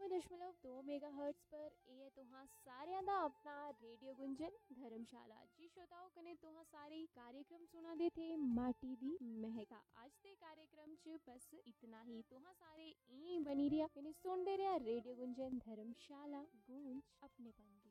99.2 megahertz पर ਇਹ ਤੁਹਾਂ ਸਾਰਿਆਂ ਦਾ ਆਪਣਾ ਰੇਡੀਓ ਗੁੰਜਨ ਧਰਮਸ਼ਾਲਾ ਜੀ ਸ਼ੋਤਾਓ ਕਨੇ ਤੁਹਾਂ ਸਾਰੇ कार्यक्रम सुना दे थे माटी दी महका। आज के कार्यक्रम च बस इतना ही। तुहाँ सारे ई बनी रिया कने सुनते रहा रेडियो गुंजन धर्मशाला गूंज अपने पन दी।